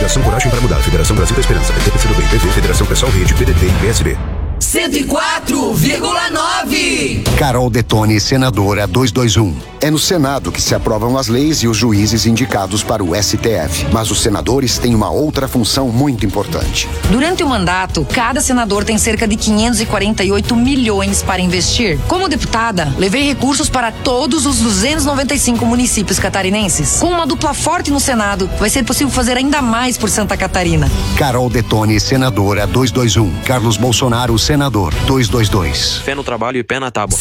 Federação Coragem para Mudar. Federação Brasil da Esperança. PT, PCdoB, PV, Federação Pessoal Rede, PDT e PSB. 104,9. Carol Detone, senadora 221. É no Senado que se aprovam as leis e os juízes indicados para o STF. Mas os senadores têm uma outra função muito importante. Durante o mandato, cada senador tem cerca de 548 milhões para investir. Como deputada, levei recursos para todos os 295 municípios catarinenses. Com uma dupla forte no Senado, vai ser possível fazer ainda mais por Santa Catarina. Carol Detone, senadora 221. Carlos Bolsonaro, senador 222. Fé no trabalho e pé na tábua.